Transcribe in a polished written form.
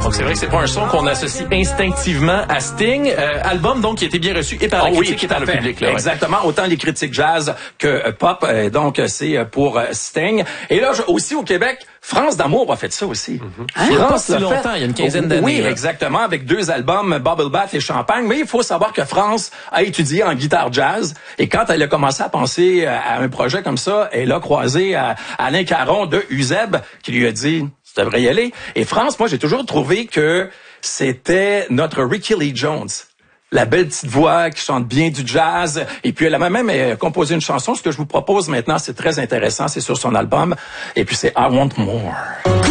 Donc c'est vrai que c'est pas un son qu'on associe instinctivement à Sting. Album donc qui a été bien reçu et par la critique et par le public. Là, exactement, autant les critiques jazz que pop. Donc c'est pour Sting. Et là aussi au Québec, France d'amour a fait ça aussi. France l'a longtemps, il y a une quinzaine d'années. Oui, exactement, avec 2 albums, Bubble Bath et Champagne. Mais il faut savoir que France a étudié en guitare jazz. Et quand elle a commencé à penser à un projet comme ça, elle a croisé Alain Caron de UZEB qui lui a dit « Tu devrais y aller ». Et France, moi, j'ai toujours trouvé que c'était notre Ricky Lee Jones. La belle petite voix qui chante bien du jazz. Et puis, elle a même composé une chanson. Ce que je vous propose maintenant, c'est très intéressant. C'est sur son album. Et puis, c'est I Want More.